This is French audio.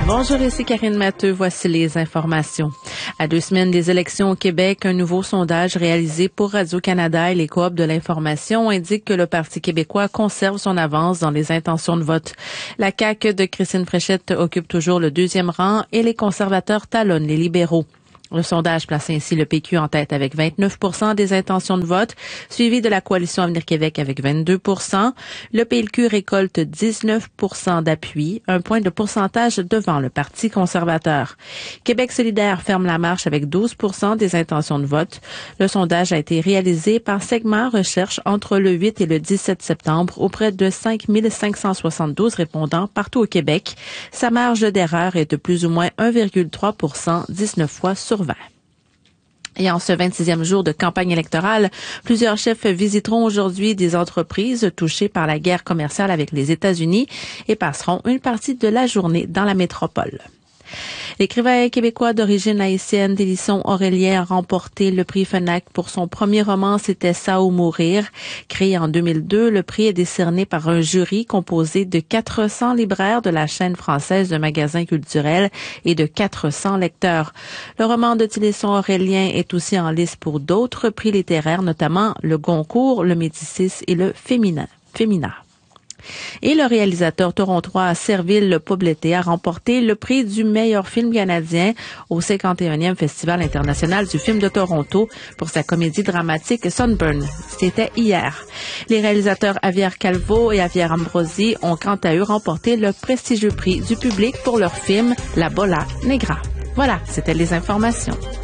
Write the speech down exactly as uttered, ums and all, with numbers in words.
Bonjour, ici Karine Matteux. Voici les informations. À deux semaines des élections au Québec, un nouveau sondage réalisé pour Radio-Canada et les coops de l'information indique que le Parti québécois conserve son avance dans les intentions de vote. La C A Q de Christine Fréchette occupe toujours le deuxième rang et les conservateurs talonnent les libéraux. Le sondage place ainsi le P Q en tête avec vingt-neuf pour cent des intentions de vote, suivi de la Coalition Avenir Québec avec vingt-deux pour cent. Le P L Q récolte dix-neuf pour cent d'appui, un point de pourcentage devant le Parti conservateur. Québec solidaire ferme la marche avec douze pour cent des intentions de vote. Le sondage a été réalisé par Segment Recherche entre le huit et le dix-sept septembre auprès de cinq mille cinq cent soixante-douze répondants partout au Québec. Sa marge d'erreur est de plus ou moins un virgule trois pour cent, dix-neuf fois sur vingt. Et en ce vingt-sixième jour de campagne électorale, plusieurs chefs visiteront aujourd'hui des entreprises touchées par la guerre commerciale avec les États-Unis et passeront une partie de la journée dans la métropole. L'écrivain québécois d'origine haïtienne Délisson Aurélien a remporté le prix Fenac pour son premier roman, C'était ça ou mourir. Créé en deux mille deux, le prix est décerné par un jury composé de quatre cents libraires de la chaîne française de magasins culturels et de quatre cents lecteurs. Le roman de Délisson Aurélien est aussi en lice pour d'autres prix littéraires, notamment le Goncourt, le Médicis et le Féminin. Féminin. Et le réalisateur torontois Serville Poblete a remporté le prix du meilleur film canadien au cinquante et unième Festival international du film de Toronto pour sa comédie dramatique Sunburn. C'était hier. Les réalisateurs Javier Calvo et Javier Ambrosi ont quant à eux remporté le prestigieux prix du public pour leur film La Bola Negra. Voilà, c'était les informations.